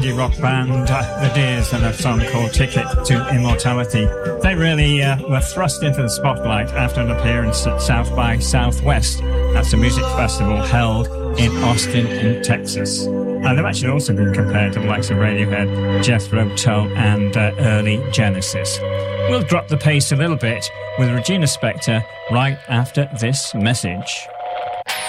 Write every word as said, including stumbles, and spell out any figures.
indie rock band, uh, The Deers, and a song called Ticket to Immortality. They really uh, were thrust into the spotlight after an appearance at South by Southwest. That's a music festival held in Austin, in Texas. And they've actually also been compared to the likes of Radiohead, Jethro Tull, and uh, early Genesis. We'll drop the pace a little bit with Regina Spektor right after this message.